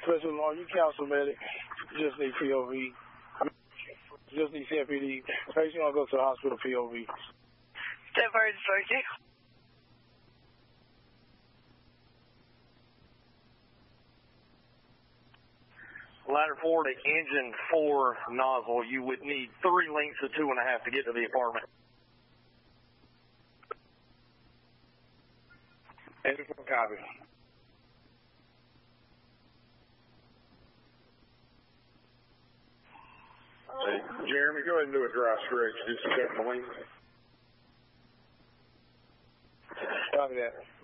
Special alarm, you counsel medic. Just need POV. Just need CFPD. Patient gonna go to the hospital POV. 10-4 instruction. Ladder 4 to engine 4 nozzle. You would need 3 lengths of 2.5 to get to the apartment. Engine 4 copy. Hey, Jeremy, go ahead and do a dry stretch. Just check the length. Copy that.